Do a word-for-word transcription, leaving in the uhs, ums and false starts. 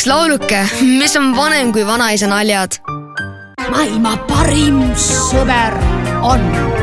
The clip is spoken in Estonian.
üks lauluke, mis on vanem kui vanaisa naljad. Maailma parim sõber on